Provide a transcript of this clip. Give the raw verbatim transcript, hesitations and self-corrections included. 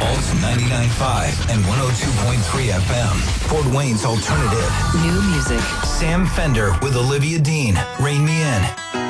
Pulse ninety-nine point five and one oh two point three F M. Fort Wayne's alternative. New music. Sam Fender with Olivia Dean. Rain Me In.